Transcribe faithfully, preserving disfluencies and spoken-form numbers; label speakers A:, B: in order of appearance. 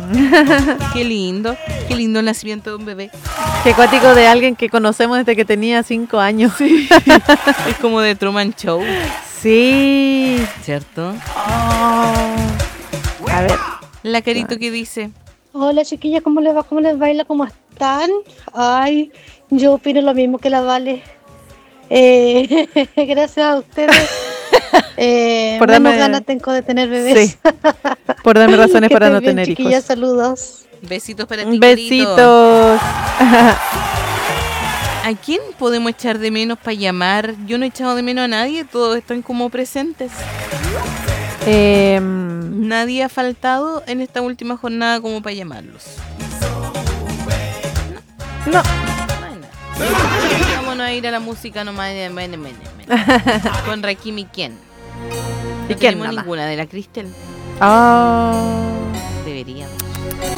A: Qué lindo, qué lindo el nacimiento de un bebé.
B: Qué cuático de alguien que conocemos desde que tenía cinco años.
A: Sí. Es como de Truman Show.
B: Sí.
A: ¿Cierto?
B: Oh. A ver.
A: La Carito que dice:
C: hola chiquillas, ¿cómo les va? ¿Cómo les baila? ¿Cómo están? Ay, yo opino lo mismo que la Vale. Eh, gracias a ustedes. Eh,
B: Por
C: menos
B: darme-
C: ganas tengo de tener bebés.
B: Sí. Por darme razones
C: Que
B: para
C: estén
B: no
C: bien,
B: tener
C: chiquillas,
B: hijos.
C: saludos.
A: besitos para ti, Carito.
B: Besitos.
A: ¿A quién podemos echar de menos para llamar? Yo no he echado de menos a nadie, todos están como presentes.
B: Eh,
A: Nadie ha faltado en esta última jornada como para llamarlos.
B: no.
A: No hay nada. Vámonos a ir a la música nomás. Con Rakim y quién. No
B: ¿Y quién
A: tenemos
B: nada más?
A: ninguna de la Cristel.
B: Oh.
A: Deberíamos.